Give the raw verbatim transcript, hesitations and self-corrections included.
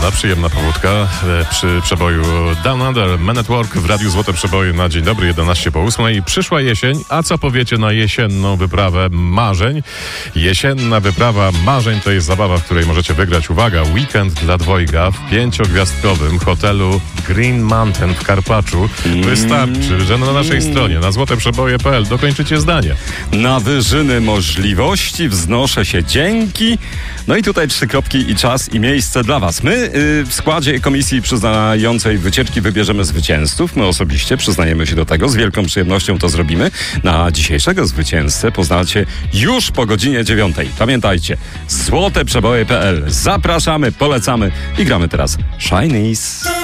przyjemna, przyjemna powódka e, przy przeboju Down Under, Man at Work w Radiu Złote Przeboje na dzień dobry, jedenaście po ósmej. Przyszła jesień, a co powiecie na jesienną wyprawę marzeń? Jesienna wyprawa marzeń to jest zabawa, w której możecie wygrać, uwaga, weekend dla dwojga w pięciogwiazdkowym hotelu Green Mountain w Karpaczu. Wystarczy, że na naszej stronie na złoteprzeboje kropka p l dokończycie zdanie. Na wyżyny możliwości wznoszę się dzięki. No i tutaj trzy kropki i czas i miejsce dla was. My yy, w składzie komisji przyznającej wycieczki wybierzemy zwycięzców. My osobiście przyznajemy się do tego. Z wielką przyjemnością to zrobimy. Na dzisiejszego zwycięzcę poznacie już po godzinie dziewiątej. Pamiętajcie, złoteprzeboje kropka p l. Zapraszamy, polecamy i gramy teraz Shinies.